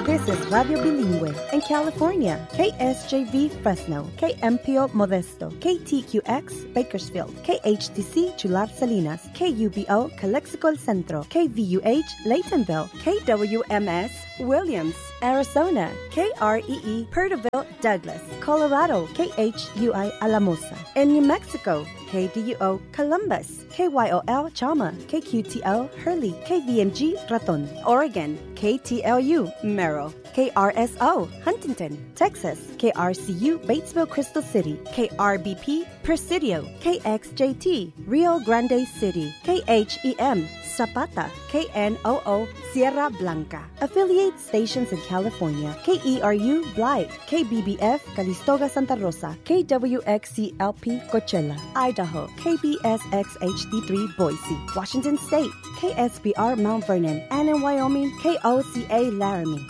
This is Radio Bilingüe. In California, KSJV Fresno, KMPO Modesto, KTQX Bakersfield, KHTC Chular Salinas, KUBO Calexico El Centro, KVUH Laytonville, KWMS Williams, Arizona, KREE Perterville Douglas, Colorado, KHUI Alamosa. In New Mexico, KDUO Columbus, KYOL Chalma, KQTL Hurley, KVMG Raton. Oregon, KTLU Merrill, KRSO Huntington. Texas, KRCU Batesville Crystal City, KRBP Presidio, KXJT Rio Grande City, KHEM Zapata, KNOO Sierra Blanca. Affiliate stations in California, KERU Blythe, KBBF Calistoga Santa Rosa, KWXCLP Coachella, Idaho, KBSX HD3 Boise, Washington State, KSBR Mount Vernon, and in Wyoming, KOCA Laramie.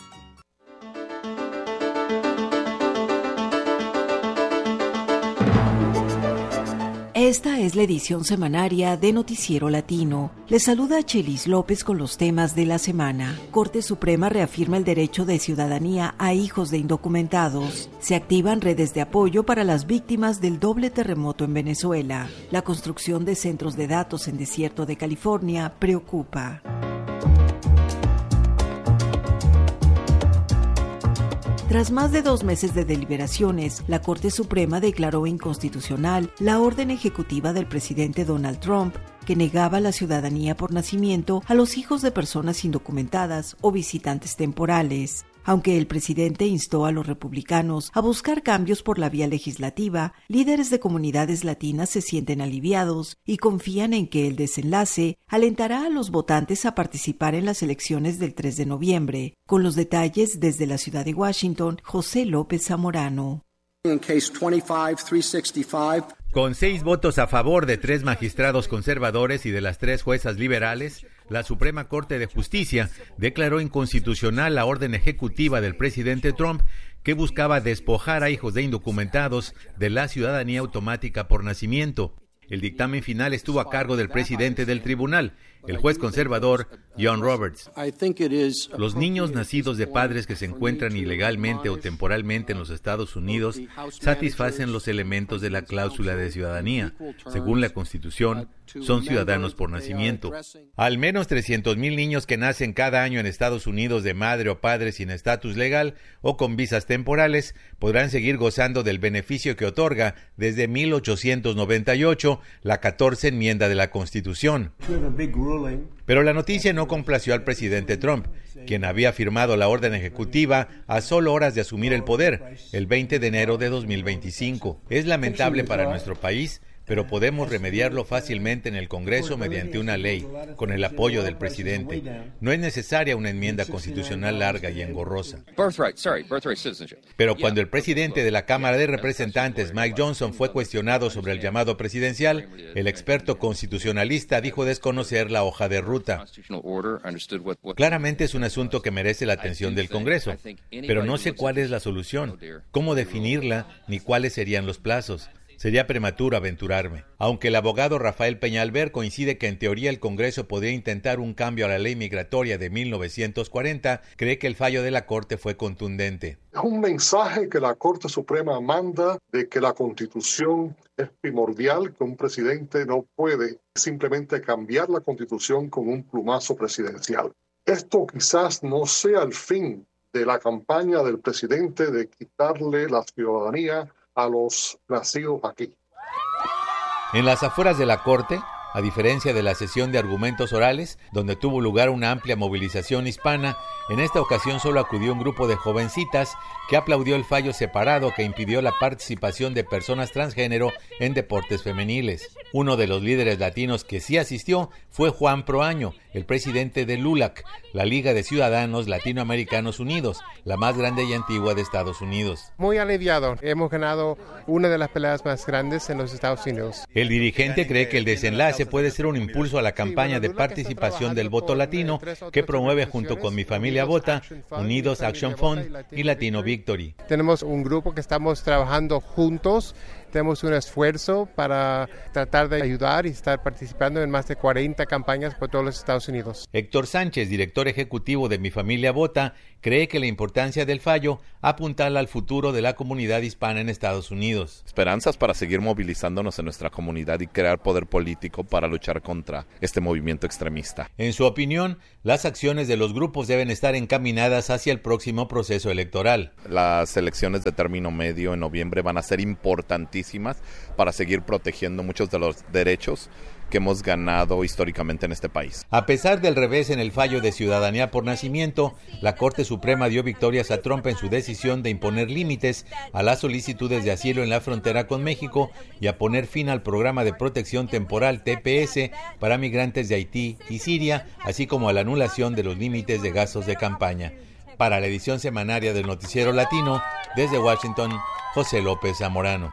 Esta es la edición semanaria de Noticiero Latino. Les saluda Chelis López con los temas de la semana. Corte Suprema reafirma el derecho de ciudadanía a hijos de indocumentados. Se activan redes de apoyo para las víctimas del doble terremoto en Venezuela. La construcción de centros de datos en desierto de California preocupa. Tras más de 2 meses de deliberaciones, la Corte Suprema declaró inconstitucional la orden ejecutiva del presidente Donald Trump que negaba la ciudadanía por nacimiento a los hijos de personas indocumentadas o visitantes temporales. Aunque el presidente instó a los republicanos a buscar cambios por la vía legislativa, líderes de comunidades latinas se sienten aliviados y confían en que el desenlace alentará a los votantes a participar en las elecciones del 3 de noviembre. Con los detalles desde la ciudad de Washington, José López Zamorano. Con 6 votos a favor de 3 magistrados conservadores y de las 3 juezas liberales, la Suprema Corte de Justicia declaró inconstitucional la orden ejecutiva del presidente Trump que buscaba despojar a hijos de indocumentados de la ciudadanía automática por nacimiento. El dictamen final estuvo a cargo del presidente del tribunal, el juez conservador John Roberts. Los niños nacidos de padres que se encuentran ilegalmente o temporalmente en los Estados Unidos satisfacen los elementos de la cláusula de ciudadanía. Según la Constitución, son ciudadanos por nacimiento. Al menos 300,000 niños que nacen cada año en Estados Unidos de madre o padre sin estatus legal o con visas temporales podrán seguir gozando del beneficio que otorga desde 1898 la 14 enmienda de la Constitución. Pero la noticia no complació al presidente Trump, quien había firmado la orden ejecutiva a solo horas de asumir el poder, el 20 de enero de 2025. Es lamentable para nuestro país, pero podemos remediarlo fácilmente en el Congreso mediante una ley, con el apoyo del presidente. No es necesaria una enmienda constitucional larga y engorrosa. Pero cuando el presidente de la Cámara de Representantes, Mike Johnson, fue cuestionado sobre el llamado presidencial, el experto constitucionalista dijo desconocer la hoja de ruta. Claramente es un asunto que merece la atención del Congreso, pero no sé cuál es la solución, cómo definirla, ni cuáles serían los plazos. Sería prematuro aventurarme. Aunque el abogado Rafael Peñalver coincide que en teoría el Congreso podría intentar un cambio a la ley migratoria de 1940, cree que el fallo de la Corte fue contundente. Es un mensaje que la Corte Suprema manda de que la Constitución es primordial, que un presidente no puede simplemente cambiar la Constitución con un plumazo presidencial. Esto quizás no sea el fin de la campaña del presidente de quitarle la ciudadanía a los nacidos aquí. En las afueras de la Corte, a diferencia de la sesión de argumentos orales, donde tuvo lugar una amplia movilización hispana, en esta ocasión solo acudió un grupo de jovencitas que aplaudió el fallo separado que impidió la participación de personas transgénero en deportes femeniles. Uno de los líderes latinos que sí asistió fue Juan Proaño, el presidente de LULAC, la Liga de Ciudadanos Latinoamericanos Unidos, la más grande y antigua de Estados Unidos. Muy aliviado. Hemos ganado una de las peleas más grandes en los Estados Unidos. El dirigente cree que el desenlace puede ser un impulso a la campaña de participación del voto latino que promueve junto con Mi Familia Vota, Unidos Action Fund y Latino Victory. Tenemos un grupo que estamos trabajando juntos tenemos un esfuerzo para tratar de ayudar y estar participando en más de 40 campañas por todos los Estados Unidos. Héctor Sánchez, director ejecutivo de Mi Familia Vota, cree que la importancia del fallo apuntala al futuro de la comunidad hispana en Estados Unidos. Esperanzas para seguir movilizándonos en nuestra comunidad y crear poder político para luchar contra este movimiento extremista. En su opinión, las acciones de los grupos deben estar encaminadas hacia el próximo proceso electoral. Las elecciones de término medio en noviembre van a ser importantísimas para seguir protegiendo muchos de los derechos que hemos ganado históricamente en este país. A pesar del revés en el fallo de ciudadanía por nacimiento, la Corte Suprema dio victorias a Trump en su decisión de imponer límites a las solicitudes de asilo en la frontera con México y a poner fin al programa de protección temporal TPS para migrantes de Haití y Siria, así como a la anulación de los límites de gastos de campaña. Para la edición semanaria del Noticiero Latino, desde Washington, José López Zamorano.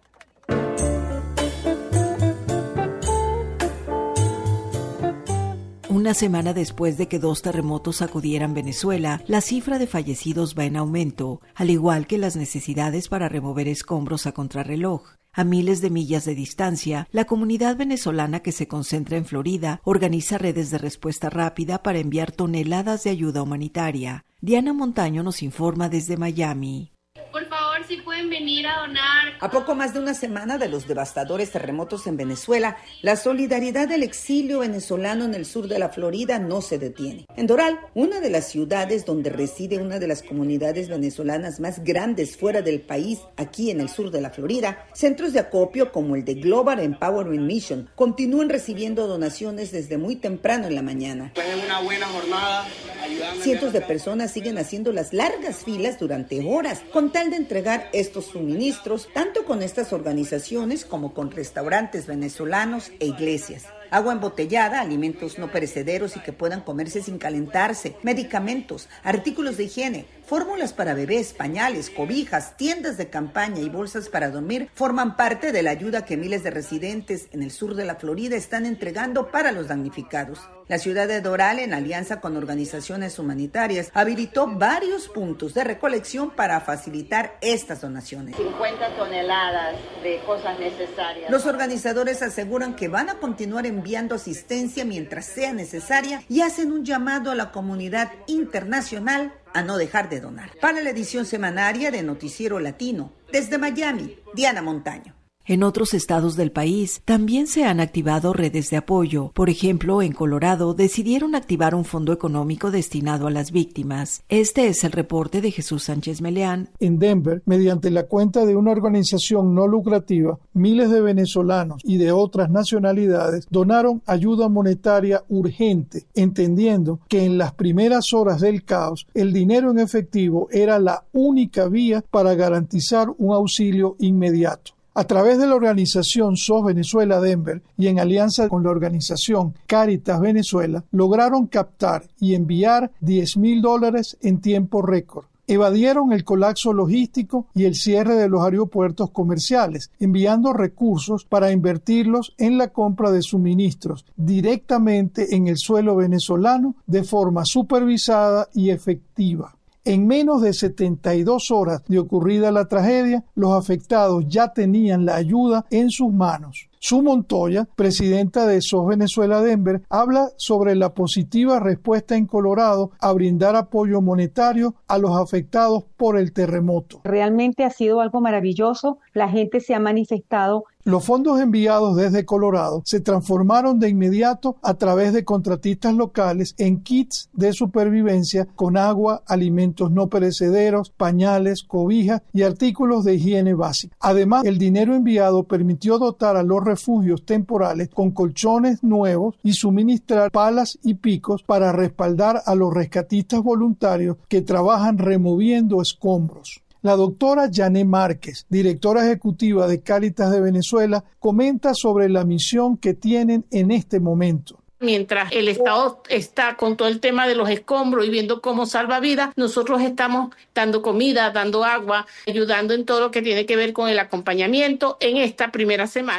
Una semana después de que 2 terremotos sacudieran Venezuela, la cifra de fallecidos va en aumento, al igual que las necesidades para remover escombros a contrarreloj. A miles de millas de distancia, la comunidad venezolana que se concentra en Florida organiza redes de respuesta rápida para enviar toneladas de ayuda humanitaria. Diana Montaño nos informa desde Miami. Por favor, si pueden venir a donar. A poco más de una semana de los devastadores terremotos en Venezuela, la solidaridad del exilio venezolano en el sur de la Florida no se detiene. En Doral, una de las ciudades donde reside una de las comunidades venezolanas más grandes fuera del país, aquí en el sur de la Florida, centros de acopio como el de Global Empowerment Mission continúan recibiendo donaciones desde muy temprano en la mañana. Es una buena jornada. Cientos de personas siguen haciendo las largas filas durante horas con tal de entregar estos suministros, tanto con estas organizaciones como con restaurantes venezolanos e iglesias. Agua embotellada, alimentos no perecederos y que puedan comerse sin calentarse, medicamentos, artículos de higiene, fórmulas para bebés, pañales, cobijas, tiendas de campaña y bolsas para dormir forman parte de la ayuda que miles de residentes en el sur de la Florida están entregando para los damnificados. La ciudad de Doral, en alianza con organizaciones humanitarias, habilitó varios puntos de recolección para facilitar estas donaciones. 50 toneladas de cosas necesarias. Los organizadores aseguran que van a continuar enviando asistencia mientras sea necesaria y hacen un llamado a la comunidad internacional a no dejar de donar. Para la edición semanaria de Noticiero Latino, desde Miami, Diana Montaño. En otros estados del país también se han activado redes de apoyo. Por ejemplo, en Colorado decidieron activar un fondo económico destinado a las víctimas. Este es el reporte de Jesús Sánchez Meleán. En Denver, mediante la cuenta de una organización no lucrativa, miles de venezolanos y de otras nacionalidades donaron ayuda monetaria urgente, entendiendo que en las primeras horas del caos, el dinero en efectivo era la única vía para garantizar un auxilio inmediato. A través de la organización SOS Venezuela Denver y en alianza con la organización Cáritas Venezuela, lograron captar y enviar $10,000 en tiempo récord. Evadieron el colapso logístico y el cierre de los aeropuertos comerciales, enviando recursos para invertirlos en la compra de suministros directamente en el suelo venezolano de forma supervisada y efectiva. En menos de 72 horas de ocurrida la tragedia, los afectados ya tenían la ayuda en sus manos. Su Montoya, presidenta de SOS Venezuela Denver, habla sobre la positiva respuesta en Colorado a brindar apoyo monetario a los afectados por el terremoto. Realmente ha sido algo maravilloso. La gente se ha manifestado. Los fondos enviados desde Colorado se transformaron de inmediato a través de contratistas locales en kits de supervivencia con agua, alimentos no perecederos, pañales, cobijas y artículos de higiene básica. Además, el dinero enviado permitió dotar a los refugios temporales con colchones nuevos y suministrar palas y picos para respaldar a los rescatistas voluntarios que trabajan removiendo escombros. La doctora Yané Márquez, directora ejecutiva de Cáritas de Venezuela, comenta sobre la misión que tienen en este momento. Mientras el Estado está con todo el tema de los escombros y viendo cómo salva vidas, nosotros estamos dando comida, dando agua, ayudando en todo lo que tiene que ver con el acompañamiento en esta primera semana.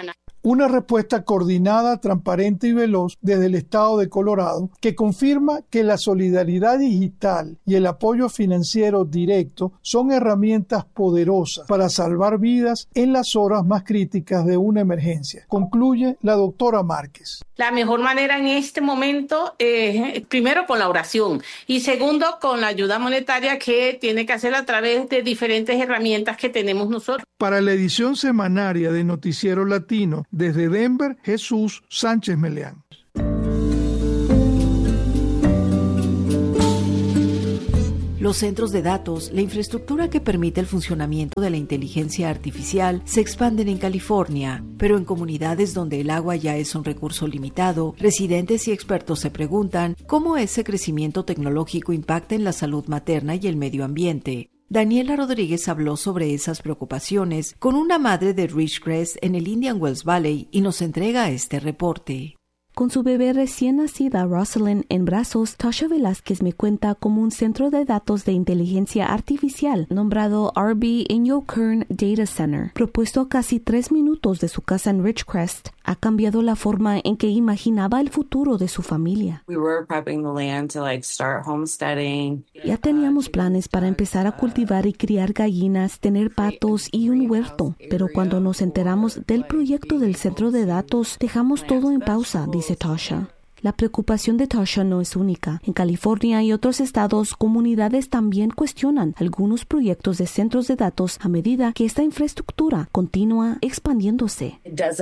Una respuesta coordinada, transparente y veloz desde el estado de Colorado que confirma que la solidaridad digital y el apoyo financiero directo son herramientas poderosas para salvar vidas en las horas más críticas de una emergencia, concluye la doctora Márquez. La mejor manera en este momento es, primero, con la oración y segundo, con la ayuda monetaria que tiene que hacer a través de diferentes herramientas que tenemos nosotros. Para la edición semanaria de Noticiero Latino, desde Denver, Jesús Sánchez Meleán. Los centros de datos, la infraestructura que permite el funcionamiento de la inteligencia artificial, se expanden en California, pero en comunidades donde el agua ya es un recurso limitado, residentes y expertos se preguntan cómo ese crecimiento tecnológico impacta en la salud materna y el medio ambiente. Daniela Rodríguez habló sobre esas preocupaciones con una madre de Ridgecrest en el Indian Wells Valley y nos entrega este reporte. Con su bebé recién nacida, Rosalind, en brazos, Tasha Velázquez me cuenta cómo un centro de datos de inteligencia artificial nombrado RB Inyokern Data Center, propuesto a casi 3 minutos de su casa en Ridgecrest, ha cambiado la forma en que imaginaba el futuro de su familia. Ya teníamos planes para empezar a cultivar y criar gallinas, tener patos y un huerto, pero cuando nos enteramos del proyecto del centro de datos, dejamos todo en pausa, dice Tasha. La preocupación de Tasha no es única. En California y otros estados, comunidades también cuestionan algunos proyectos de centros de datos a medida que esta infraestructura continúa expandiéndose.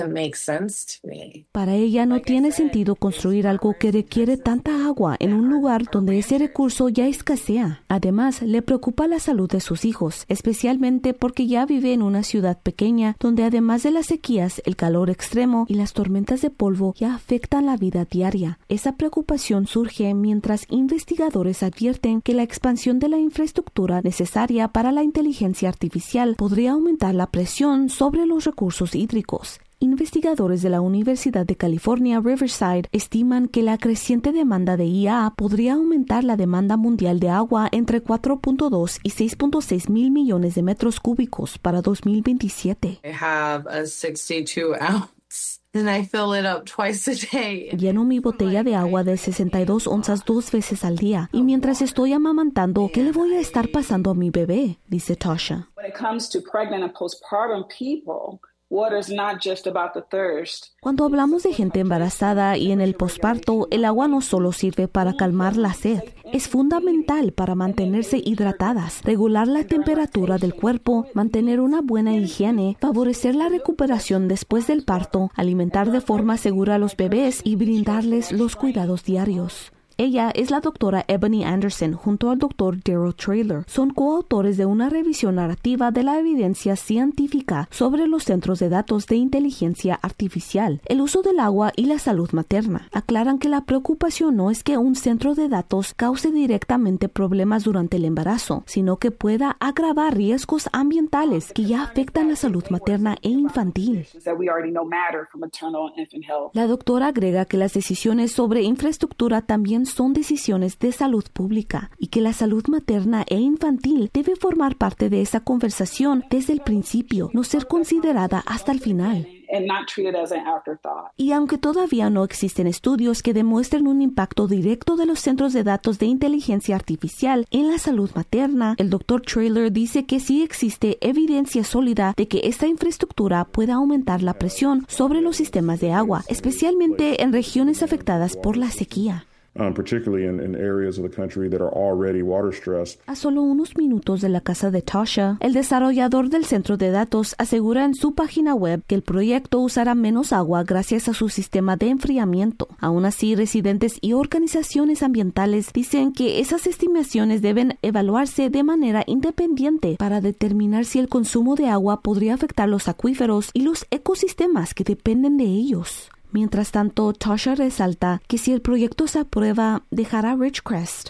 Para ella no tiene sentido construir algo que requiere tanta agua en un lugar donde ese recurso ya escasea. Además, le preocupa la salud de sus hijos, especialmente porque ya vive en una ciudad pequeña donde además de las sequías, el calor extremo y las tormentas de polvo ya afectan la vida diaria. Esa preocupación surge mientras investigadores advierten que la expansión de la infraestructura necesaria para la inteligencia artificial podría aumentar la presión sobre los recursos hídricos. Investigadores de la Universidad de California, Riverside, estiman que la creciente demanda de IA podría aumentar la demanda mundial de agua entre 4.2 y 6.6 mil millones de metros cúbicos para 2027. Lleno mi botella de agua de 62 onzas 2 veces al día y mientras estoy amamantando, ¿qué le voy a estar pasando a mi bebé?, dice Tasha. Cuando hablamos de gente embarazada y en el posparto, el agua no solo sirve para calmar la sed, es fundamental para mantenerse hidratadas, regular la temperatura del cuerpo, mantener una buena higiene, favorecer la recuperación después del parto, alimentar de forma segura a los bebés y brindarles los cuidados diarios. Ella es la doctora Ebony Anderson junto al doctor Daryl Traylor. Son coautores de una revisión narrativa de la evidencia científica sobre los centros de datos de inteligencia artificial, el uso del agua y la salud materna. Aclaran que la preocupación no es que un centro de datos cause directamente problemas durante el embarazo, sino que pueda agravar riesgos ambientales que ya afectan la salud materna e infantil. La doctora agrega que las decisiones sobre infraestructura también son decisiones de salud pública y que la salud materna e infantil debe formar parte de esa conversación desde el principio, no ser considerada hasta el final. Y aunque todavía no existen estudios que demuestren un impacto directo de los centros de datos de inteligencia artificial en la salud materna, el Dr. Traylor dice que sí existe evidencia sólida de que esta infraestructura pueda aumentar la presión sobre los sistemas de agua, especialmente en regiones afectadas por la sequía. A solo unos minutos de la casa de Tasha, el desarrollador del centro de datos asegura en su página web que el proyecto usará menos agua gracias a su sistema de enfriamiento. Aún así, residentes y organizaciones ambientales dicen que esas estimaciones deben evaluarse de manera independiente para determinar si el consumo de agua podría afectar los acuíferos y los ecosistemas que dependen de ellos. Mientras tanto, Tasha resalta que si el proyecto se aprueba, dejará Ridgecrest.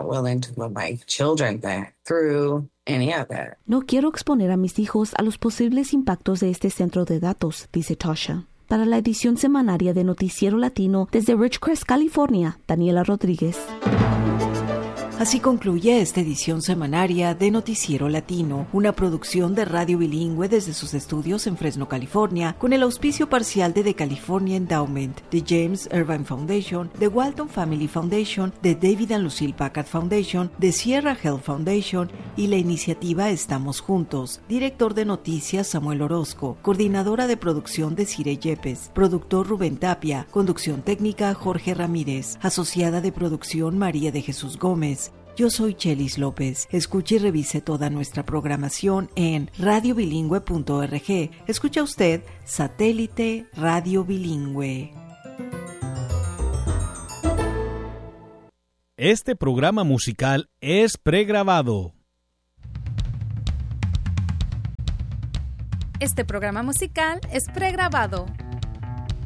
No quiero exponer a mis hijos a los posibles impactos de este centro de datos, dice Tasha. Para la edición semanaria de Noticiero Latino, desde Ridgecrest, California, Daniela Rodríguez. Así concluye esta edición semanaria de Noticiero Latino, una producción de Radio Bilingüe desde sus estudios en Fresno, California, con el auspicio parcial de The California Endowment, de James Irvine Foundation, de Walton Family Foundation, de David and Lucille Packard Foundation, de Sierra Health Foundation y la iniciativa Estamos Juntos. Director de Noticias Samuel Orozco, coordinadora de producción de Cire Yepes, productor Rubén Tapia, conducción técnica Jorge Ramírez, asociada de producción María de Jesús Gómez. Yo soy Chelis López. Escuche y revise toda nuestra programación en radiobilingüe.org. Escucha usted Satélite Radio Bilingüe. Este programa musical es pregrabado. Este programa musical es pregrabado.